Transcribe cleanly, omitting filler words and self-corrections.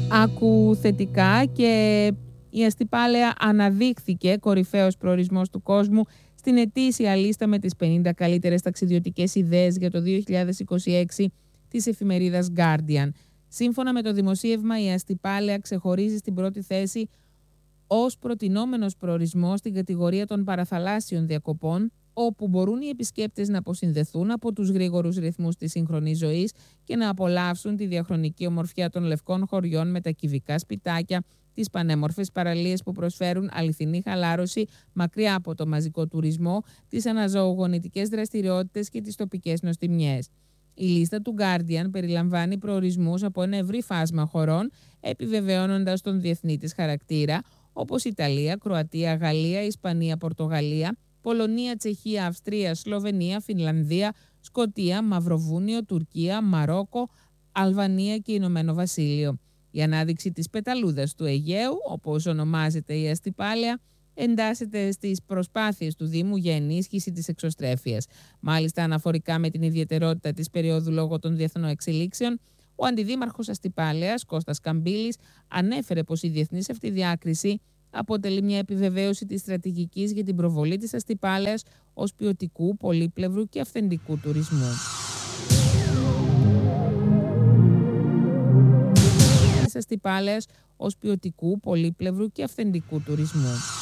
άκου θετικά και η Αστυπάλαια αναδείχθηκε κορυφαίος προορισμός του κόσμου στην ετήσια λίστα με τις 50 καλύτερες ταξιδιωτικές ιδέες για το 2026 της εφημερίδας Guardian. Σύμφωνα με το δημοσίευμα, η Αστυπάλαια ξεχωρίζει στην πρώτη θέση ως προτινόμενος προορισμός στην κατηγορία των παραθαλάσσιων διακοπών, όπου μπορούν οι επισκέπτες να αποσυνδεθούν από τους γρήγορους ρυθμούς της σύγχρονης ζωής και να απολαύσουν τη διαχρονική ομορφιά των λευκών χωριών με τα κυβικά σπιτάκια, τις πανέμορφες παραλίες που προσφέρουν αληθινή χαλάρωση μακριά από το μαζικό τουρισμό, τις αναζωογονητικές δραστηριότητες και τις τοπικές νοστιμιές. Η λίστα του Guardian περιλαμβάνει προορισμούς από ένα ευρύ φάσμα χωρών, επιβεβαιώνοντας τον διεθνή της χαρακτήρα, όπως Ιταλία, Κροατία, Γαλλία, Ισπανία, Πορτογαλία, Πολωνία, Τσεχία, Αυστρία, Σλοβενία, Φινλανδία, Σκωτία, Μαυροβούνιο, Τουρκία, Μαρόκο, Αλβανία και Ηνωμένο Βασίλειο. Η ανάδειξη της πεταλούδας του Αιγαίου, όπως ονομάζεται η Αστυπάλαια, εντάσσεται στις προσπάθειες του Δήμου για ενίσχυση της εξωστρέφειας. Μάλιστα, αναφορικά με την ιδιαιτερότητα της περίοδου λόγω των διεθνών εξελίξεων, ο αντιδήμαρχος Αστυπάλαιας, Κώστας Καμπύλης, ανέφερε πως η διεθνής αυτή διάκριση αποτελεί μια επιβεβαίωση της στρατηγικής για την προβολή της Αστυπάλαιας ως ποιοτικού, πολύπλευρου και αυθεντικού τουρισμού. Της Αστυπάλαιας ως ποιοτικού, πολύπλευρου και αυθεντικού τουρισμού.